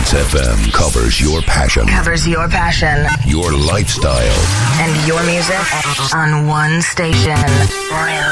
Hits FM covers your passion. Your lifestyle. And your music on one station.